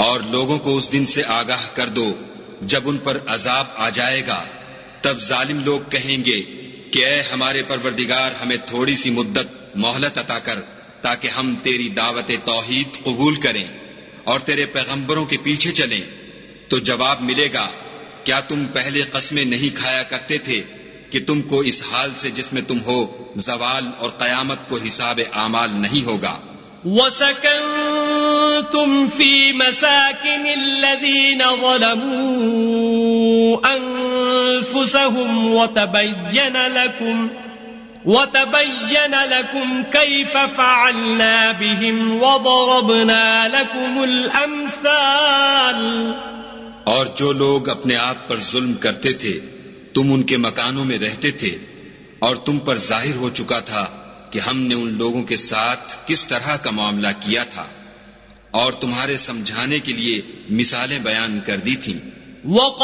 اور لوگوں کو اس دن سے آگاہ کر دو جب ان پر عذاب آ جائے گا، تب ظالم لوگ کہیں گے کہ اے ہمارے پروردگار، ہمیں تھوڑی سی مدت مہلت عطا کر تاکہ ہم تیری دعوت توحید قبول کریں اور تیرے پیغمبروں کے پیچھے چلیں۔ تو جواب ملے گا، کیا تم پہلے قسمیں نہیں کھایا کرتے تھے کہ تم کو اس حال سے جس میں تم ہو زوال اور قیامت کو حساب اعمال نہیں ہوگا؟ وَسَكَنْتُمْ فِي مَسَاكِنِ الَّذِينَ ظَلَمُوا أَنفُسَهُمْ وَتَبَيَّنَ لَكُمْ كَيْفَ فَعَلْنَا بِهِمْ وَضَرَبْنَا لَكُمُ الْأَمْثَالَ۔ اور جو لوگ اپنے آپ پر ظلم کرتے تھے تم ان کے مکانوں میں رہتے تھے، اور تم پر ظاہر ہو چکا تھا کہ ہم نے ان لوگوں کے ساتھ کس طرح کا معاملہ کیا تھا، اور تمہارے سمجھانے کے لیے مثالیں بیان کر دی تھیں۔